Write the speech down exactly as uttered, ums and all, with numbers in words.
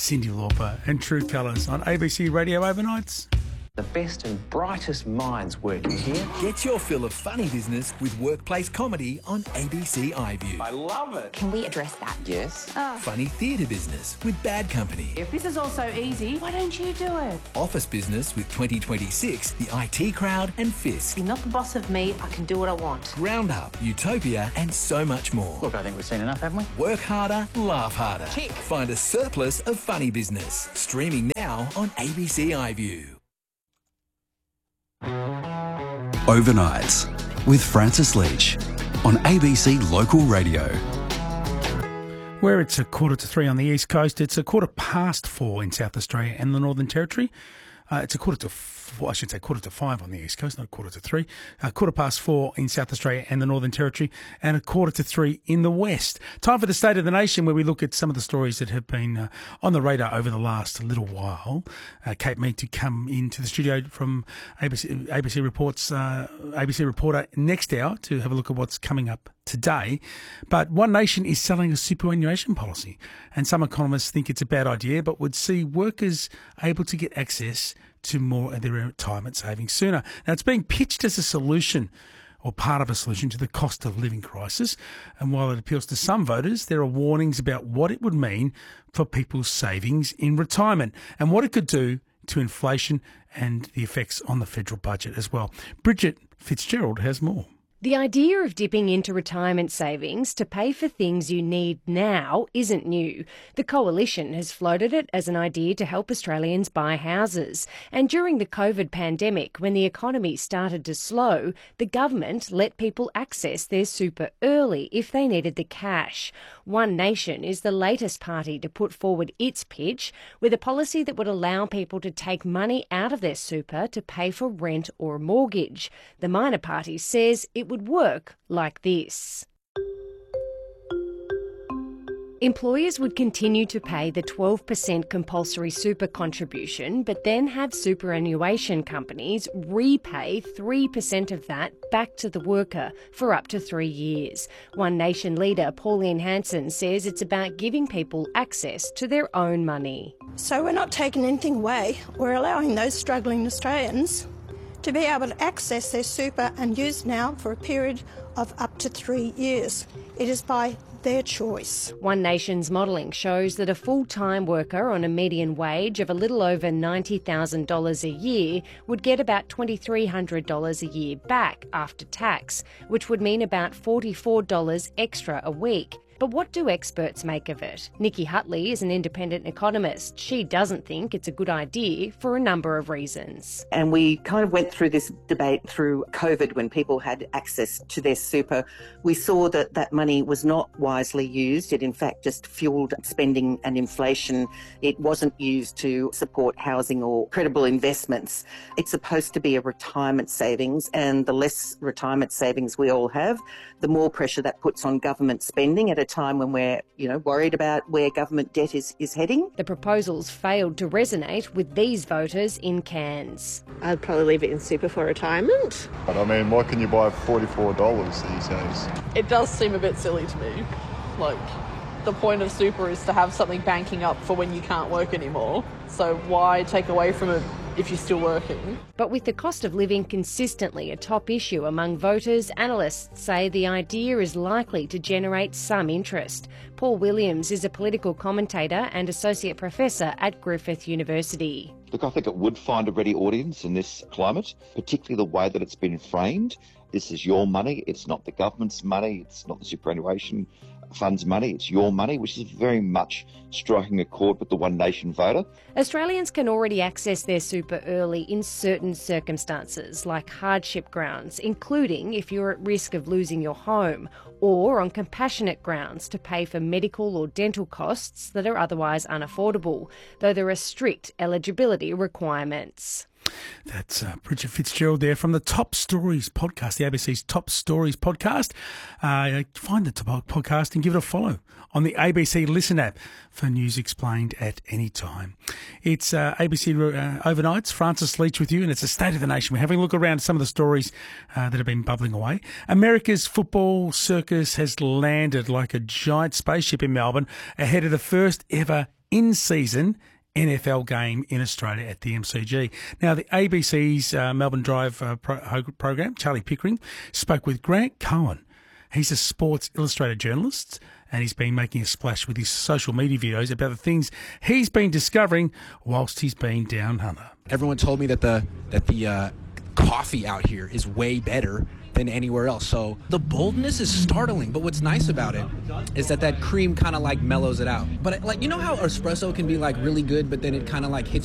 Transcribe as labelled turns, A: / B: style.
A: Cyndi Lauper and True Colours on A B C Radio Overnights.
B: The best and brightest minds working here.
C: Get your fill of funny business with workplace comedy on A B C iView.
B: I love it.
D: Can we address that?
B: Yes.
D: Oh.
C: Funny theatre business with Bad Company.
E: If this is all so easy, why don't you do it?
C: Office business with twenty twenty-six, the I T Crowd and Fisk.
E: You're not the boss of me, I can do what I want.
C: Round Up, Utopia and so much more.
B: Look, I think we've seen enough, haven't we?
C: Work harder, laugh harder.
B: Tick.
C: Find a surplus of funny business. Streaming now on A B C iView.
F: Overnights with Francis Leach on A B C Local Radio.
A: Where it's a quarter to three on the East Coast, it's a quarter past four in South Australia and the Northern Territory. Uh, it's a quarter to four, I should say quarter to five on the East Coast, not quarter to three. A quarter past four in South Australia and the Northern Territory, and a quarter to three in the West. Time for the State of the Nation, where we look at some of the stories that have been uh, on the radar over the last little while. Uh, Kate Mead to come into the studio from A B C, A B C Reports, uh, A B C Reporter next hour to have a look at what's coming up today. But One Nation is selling a superannuation policy, and some economists think it's a bad idea, but would see workers able to get access to more of their retirement savings sooner. Now, it's being pitched as a solution or part of a solution to the cost of living crisis. And while it appeals to some voters, there are warnings about what it would mean for people's savings in retirement and what it could do to inflation and the effects on the federal budget as well. Bridget Fitzgerald has more.
G: The idea of dipping into retirement savings to pay for things you need now isn't new. The Coalition has floated it as an idea to help Australians buy houses. And during the COVID pandemic, when the economy started to slow, the government let people access their super early if they needed the cash. One Nation is the latest party to put forward its pitch, with a policy that would allow people to take money out of their super to pay for rent or a mortgage. The minor party says it would work like this. Employers would continue to pay the twelve percent compulsory super contribution, but then have superannuation companies repay three percent of that back to the worker for up to three years. One Nation leader Pauline Hanson says it's about giving people access to their own money.
H: So we're not taking anything away, we're allowing those struggling Australians to be able to access their super and use now for a period of up to three years. It is by their choice.
G: One Nation's modelling shows that a full-time worker on a median wage of a little over ninety thousand dollars a year would get about two thousand three hundred dollars a year back after tax, which would mean about forty-four dollars extra a week. But what do experts make of it? Nikki Hutley is an independent economist. She doesn't think it's a good idea for a number of reasons.
I: And we kind of went through this debate through COVID when people had access to their super. We saw that that money was not wisely used. It in fact just fueled spending and inflation. It wasn't used to support housing or credible investments. It's supposed to be a retirement savings, and the less retirement savings we all have, the more pressure that puts on government spending at a time when we're, you know, worried about where government debt is, is heading.
G: The proposals failed to resonate with these voters in Cairns.
J: I'd probably leave it in super for retirement.
K: But I mean, why can you buy forty-four dollars these days?
L: It does seem a bit silly to me. Like, the point of super is to have something banking up for when you can't work anymore. So why take away from it if you're still working?
G: But with the cost of living consistently a top issue among voters, analysts say the idea is likely to generate some interest. Paul Williams is a political commentator and associate professor at Griffith University.
M: Look, I think it would find a ready audience in this climate, particularly the way that it's been framed. This is your money, it's not the government's money, it's not the superannuation fund's money, it's your money, which is very much striking a chord with the One Nation voter.
G: Australians can already access their super early in certain circumstances, like hardship grounds, including if you're at risk of losing your home, or on compassionate grounds to pay for medical or dental costs that are otherwise unaffordable, though there are strict eligibility requirements.
A: That's uh, Bridget Fitzgerald there from the Top Stories podcast, the A B C's Top Stories podcast. Uh, find the top podcast and give it a follow on the A B C Listen app for news explained at any time. It's uh, A B C uh, Overnights, Francis Leach with you, and it's a State of the Nation. We're having a look around some of the stories uh, that have been bubbling away. America's football circus has landed like a giant spaceship in Melbourne ahead of the first ever in-season N F L game in Australia at the M C G. Now, the A B C's uh, Melbourne Drive uh, pro- program, Charlie Pickering, spoke with Grant Cohen. He's a Sports Illustrated journalist, and he's been making a splash with his social media videos about the things he's been discovering whilst he's been down under.
D: Everyone told me that the that the uh, coffee out here is way better than anywhere else. So the boldness is startling, but what's nice about it is that that cream kind of like mellows it out. But like, you know how espresso can be like really good, but then it kind of like hits